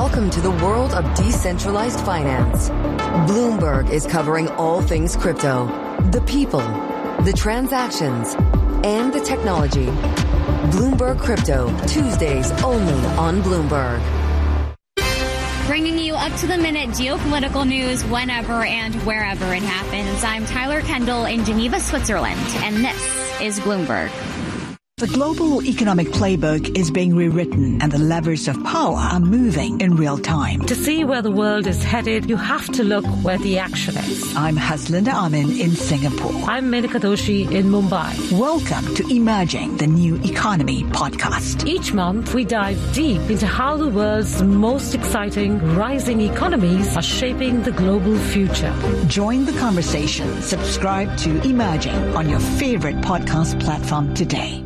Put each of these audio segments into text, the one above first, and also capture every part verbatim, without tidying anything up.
Welcome to the world of decentralized finance. Bloomberg is covering all things crypto, the people, the transactions, and the technology. Bloomberg Crypto, Tuesdays only on Bloomberg. Bringing you up-to-the-minute geopolitical news whenever and wherever it happens. I'm Tyler Kendall in Geneva, Switzerland, and this is Bloomberg. The global economic playbook is being rewritten and the levers of power are moving in real time. To see where the world is headed, you have to look where the action is. I'm Haslinda Amin in Singapore. I'm Menika Doshi in Mumbai. Welcome to Emerging the New Economy podcast. Each month, we dive deep into how the world's most exciting rising economies are shaping the global future. Join the conversation. Subscribe to Emerging on your favorite podcast platform today.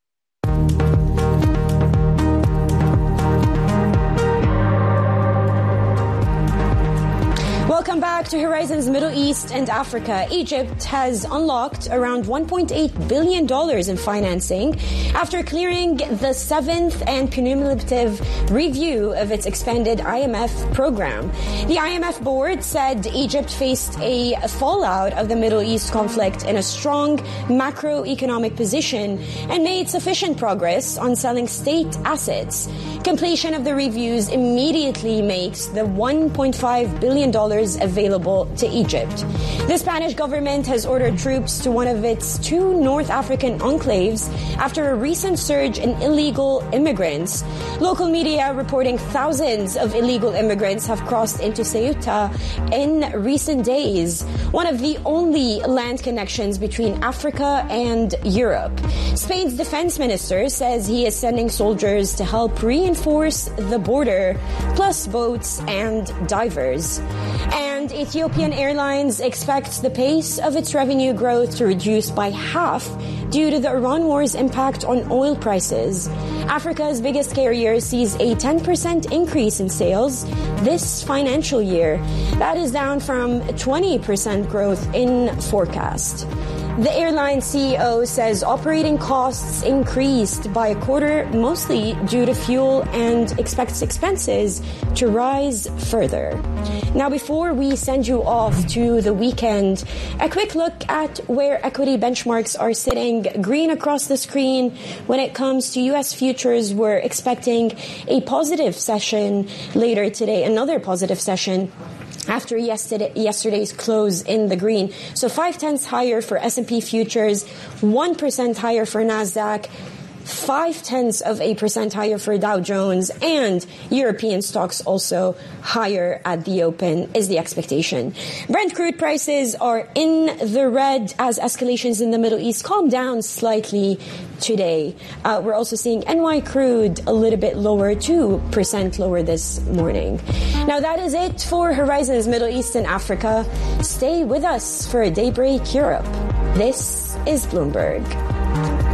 Welcome back to Horizons Middle East and Africa. Egypt has unlocked around one point eight billion dollars in financing after clearing the seventh and cumulative review of its expanded I M F program. The I M F board said Egypt faced a fallout of the Middle East conflict in a strong macroeconomic position and made sufficient progress on selling state assets. Completion of the reviews immediately makes the one point five billion dollars available to Egypt. The Spanish government has ordered troops to one of its two North African enclaves after a recent surge in illegal immigrants. Local media reporting thousands of illegal immigrants have crossed into Ceuta in recent days, one of the only land connections between Africa and Europe. Spain's defense minister says he is sending soldiers to help reinforce the border, plus boats and divers. And Ethiopian Airlines expects the pace of its revenue growth to reduce by half due to the Iran war's impact on oil prices. Africa's biggest carrier sees a ten percent increase in sales this financial year. That is down from twenty percent growth in forecast. The airline C E O says operating costs increased by a quarter, mostly due to fuel, and expects expenses to rise further. Now, before we send you off to the weekend, a quick look at where equity benchmarks are sitting. Green across the screen when it comes to U S futures. We're expecting a positive session later today, another positive session after yesterday, yesterday's close in the green. So five tenths higher for S and P futures, one percent higher for NASDAQ, five tenths of a percent higher for Dow Jones, and European stocks also higher at the open is the expectation. Brent crude prices are in the red as escalations in the Middle East calm down slightly today. Uh, we're also seeing N Y crude a little bit lower, two percent lower this morning. Now that is it for Horizons Middle East and Africa. Stay with us for Daybreak Europe. This is Bloomberg.